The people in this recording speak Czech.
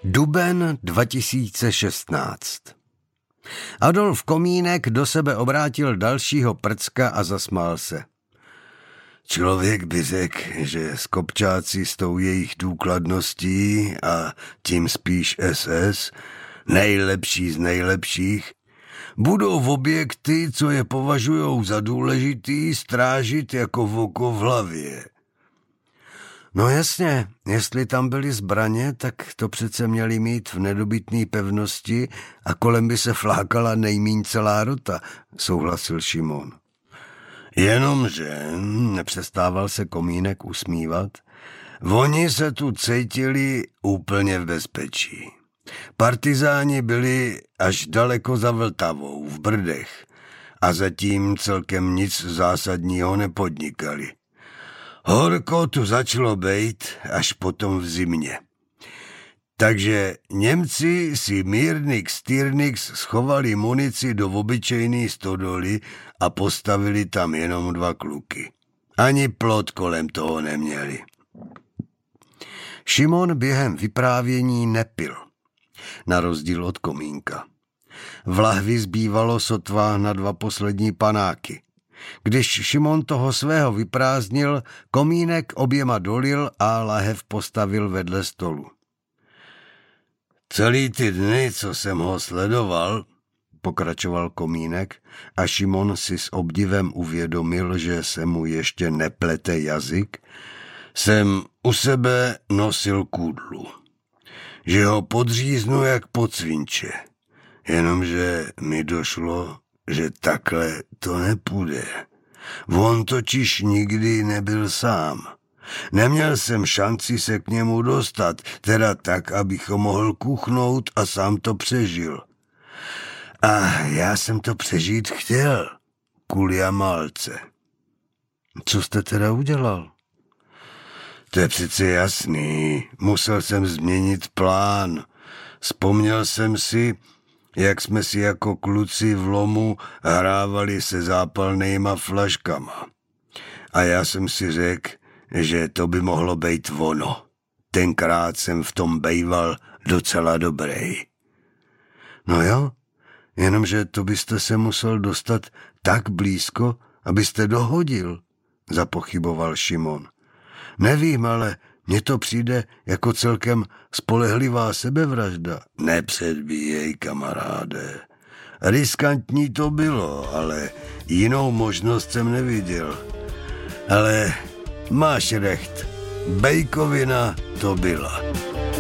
Duben 2016. Adolf Komínek do sebe obrátil dalšího prcka a zasmál se. Člověk by řekl, že skopčáci s tou jejich důkladností a tím spíš SS, nejlepší z nejlepších, budou objekty, co je považujou za důležitý, strážit jako voko v hlavě. No jasně, jestli tam byly zbraně, tak to přece měli mít v nedobytné pevnosti a kolem by se flákala nejmíň celá rota, souhlasil Šimon. Jenomže, nepřestával se Komínek usmívat, oni se tu cítili úplně v bezpečí. Partizáni byli až daleko za Vltavou, v Brdech, a zatím celkem nic zásadního nepodnikali. Horko tu začalo bejt až potom v zimě. Takže Němci si Mírnix-Stýrnix schovali munici do obyčejný stodoly a postavili tam jenom 2 kluky. Ani plot kolem toho neměli. Šimon během vyprávění nepil, na rozdíl od Komínka. V lahvi zbývalo sotva na 2 poslední panáky. Když Šimon toho svého vyprázdnil, Komínek oběma dolil a lahev postavil vedle stolu. Celý ty dny, co jsem ho sledoval, pokračoval Komínek, a Šimon si s obdivem uvědomil, že se mu ještě neplete jazyk, jsem u sebe nosil kůdlu. Že ho podříznu jak pod svinče. Jenomže mi došlo, že takhle to nepůjde. On totiž nikdy nebyl sám. Neměl jsem šanci se k němu dostat, teda tak, abych ho mohl kuchnout a sám to přežil. A já jsem to přežít chtěl, kvůli Jamálce. Co jste teda udělal? To je přece jasný, musel jsem změnit plán. Vzpomněl jsem si, jak jsme si jako kluci v lomu hrávali se zápalnýma flaškama. A já jsem si řekl, že to by mohlo být ono. Tenkrát jsem v tom bejval docela dobrý. No jo, jenomže to byste se musel dostat tak blízko, abyste dohodil, zapochyboval Šimon. Nevím, ale mně to přijde jako celkem spolehlivá sebevražda. Nepředbíjej, kamaráde. Riskantní to bylo, ale jinou možnost jsem neviděl. Ale máš recht, bejkovina to byla.